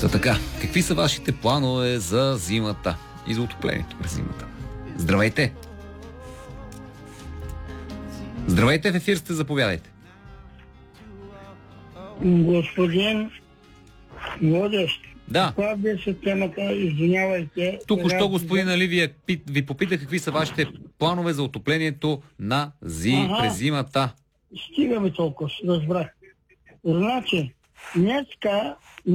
Та така, какви са вашите планове за зимата и за отоплението през зимата? Здравейте! Здравейте, в ефир сте, заповядайте. Господин водещ, Да. каква беше темата? Извинявайте. Току-що, господин Али, ви попитах какви са вашите планове за отоплението на през зимата. Стигаме толкова, разбрах. Значи, днеска